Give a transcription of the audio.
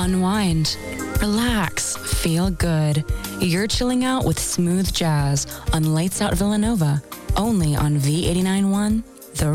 unwind, relax, feel good. You're chilling out with smooth jazz on Lights Out Villanova, only on V89.1